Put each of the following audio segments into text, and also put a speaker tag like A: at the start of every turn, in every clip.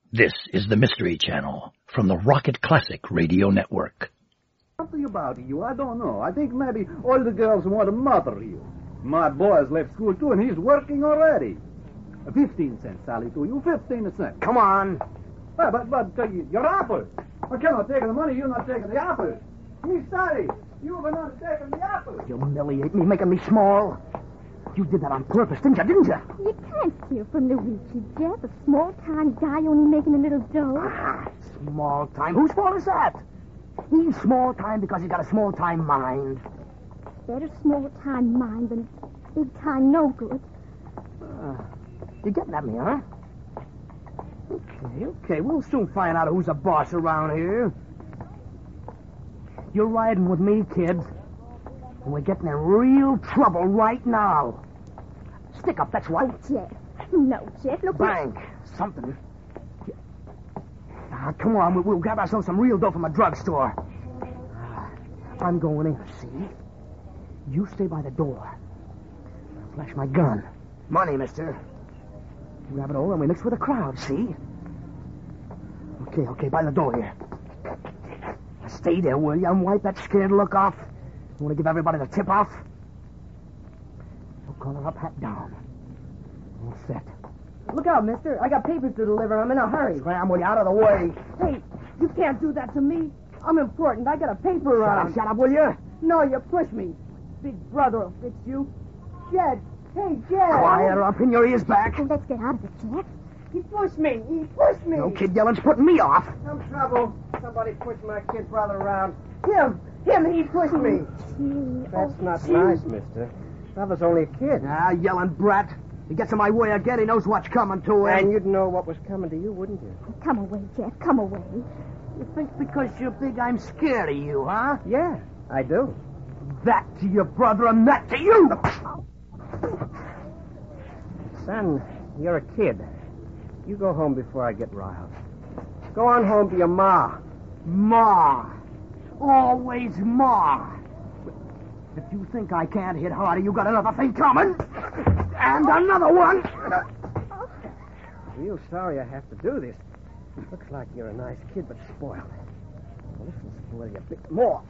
A: This is the Mystery Channel from the Rocket Classic Radio Network.
B: Something about you, I don't know. I think maybe all the girls want to mother you. My boy's left school, too, and he's working already. 15 cents, Sally, to you. 15 cents.
C: Come on.
B: But your apple. I cannot take the money. You're not taking the apple. Me, Sally, you were not taking the apple.
C: You humiliate me, making me small. You did that on purpose, didn't you?
D: You can't steal from Luigi, Jeff. A small-time guy only making a little dough.
C: Small time. Whose fault is that? He's small time because he's got a small time mind.
D: Better small-time mind than big-time no good.
C: You getting at me, huh? Okay. We'll soon find out who's the boss around here. You're riding with me, kid. And we're getting in real trouble right now. Stick up, that's what.
D: Oh, Jeff. No, Jeff, look...
C: Bank. Something. Come on, we'll grab ourselves some real dough from a drugstore. I'm going in, see? You stay by the door. I'll flash my gun. Money, mister. Grab it all and we mix with the crowd, see? Okay, by the door here. Stay there, will you, and wipe that scared look off? You want to give everybody the tip-off? So collar up, hat down. All set.
E: Look out, mister. I got papers to deliver. I'm in a hurry.
C: Scram, will you, out of the way?
E: Hey, you can't do that to me. I'm important. I got a paper round.
C: Shut up, will you?
E: No, you push me. Big brother will fix you. Jed. Hey, Jed.
C: Quiet or I'll pin your ears back.
D: Oh, let's get out of it, Jeff.
E: He pushed me.
C: No kid yelling's putting me off.
E: Some trouble. Somebody pushed my kid brother around. Him, he pushed me.
F: That's not nice, mister. Brother's only a kid.
C: Yelling brat. He gets in my way again, he knows what's coming to him.
F: And you'd know what was coming to you, wouldn't you?
D: Come away, Jeff. Come away.
C: You think because you're big I'm scared of you, huh?
F: Yeah, I do.
C: That to your brother and that to you!
F: Son, you're a kid. You go home before I get riled. Go on home to your ma.
C: Ma. Always Ma. If you think I can't hit harder, you got another thing coming. And another one.
F: Real sorry I have to do this. Looks like you're a nice kid, but spoiled. Well, this will spoil you a bit more.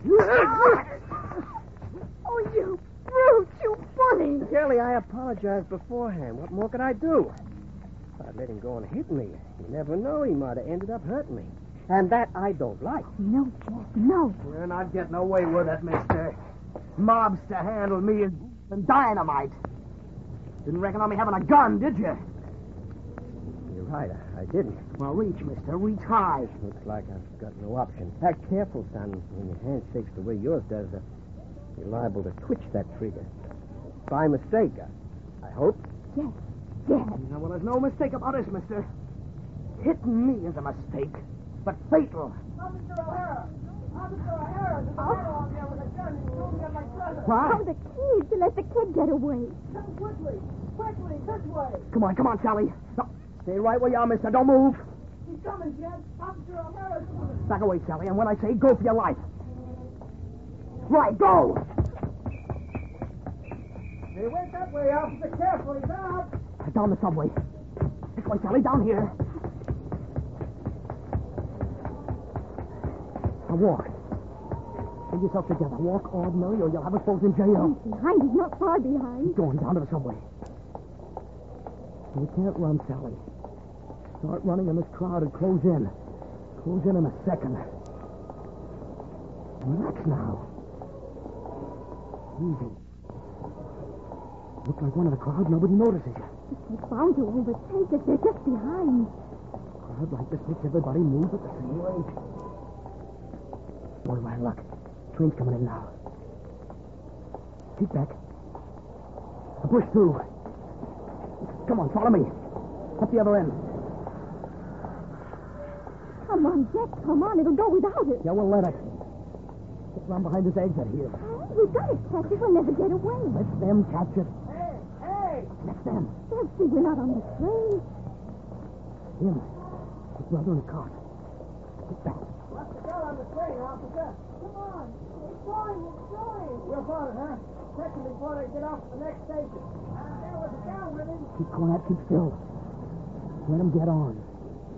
D: Oh, you brute. You bully.
F: Shirley, I apologized beforehand. What more could I do? If I'd let him go and hit me, you never know. He might have ended up hurting me. And that I don't like.
D: No, Jeff, no.
C: You're not getting away with it, mister. Mobs to handle me as dynamite. Didn't reckon on me having a gun, did you?
F: You're right, I didn't.
C: Well, reach, mister. Reach high.
F: Looks like I've got no option. Act careful, son. When your hand shakes the way yours does, you're liable to twitch that trigger. By mistake, I hope.
D: Jeff, Jeff.
C: Now, well, there's no mistake about this, mister. Hitting me is a mistake, but fatal.
E: Officer O'Hara, there's a man on there with a gun. He's shooting at my brother.
C: What?
D: Oh, the keys to let the kid get away.
E: Come quickly, this way.
C: Come on, Sally. No, stay right where you are, mister. Don't move.
E: He's coming, Jed. Officer O'Hara's coming.
C: Back away, Sally, and when I say go for your life. Right, go!
E: Hey, wait that way, officer. Careful, he's out.
C: Down the subway. This way, Sally, down here. Now walk. Get yourself together. Walk ordinary or you'll have us both in jail.
D: He's behind. He's not far behind.
C: He's going down to the subway. You can't run, Sally. Start running and this crowd will close in. Close in a second. Relax now. Easy. Look like one of the crowd. Nobody notices you.
D: They're bound to overtake us. They're just behind.
C: Crowd like this makes everybody move at the same rate. Boy, my luck. Train's coming in now. Keep back. Push through. Come on, follow me. Up the other end.
D: Come on, Jeff. Come on. It'll go without it.
C: Yeah, we'll let it. Get round behind this exit here.
D: We've got to catch it. We'll never get away.
C: Let them catch it.
E: Hey!
C: Let them.
D: They'll see we're not on the train.
C: Him. His brother in the cart. Get back.
E: What's the girl on the train, officer? Come on. It's going. We'll find it, huh? Catch him before they get off to the next station. There was a gal with him.
C: Keep quiet, keep still. Let him get on.